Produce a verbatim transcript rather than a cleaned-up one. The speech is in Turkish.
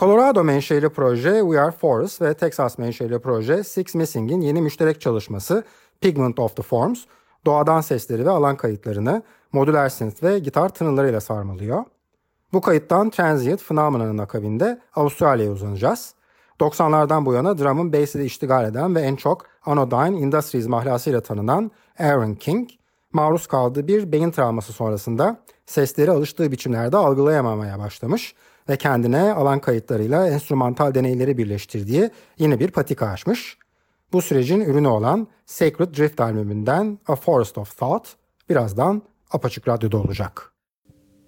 Colorado menşeli proje We Are Forest ve Texas menşeli proje Six Missing'in yeni müşterek çalışması Pigment of the Forms, doğadan sesleri ve alan kayıtlarını modüler synth ve gitar tınılarıyla sarmalıyor. Bu kayıttan Transient Phenomena'nın akabinde Avustralya'ya uzanacağız. doksanlardan bu yana drum'ın bass'i iştigal eden ve en çok Anodyne Industries mahlasıyla tanınan Aaron King, maruz kaldığı bir beyin travması sonrasında sesleri alıştığı biçimlerde algılayamamaya başlamış ve kendine alan kayıtlarıyla enstrümantal deneyleri birleştirdiği yeni bir patika açmış. Bu sürecin ürünü olan Sacred Drift albümünden A Forest of Thought birazdan Apaçık Radyo'da olacak.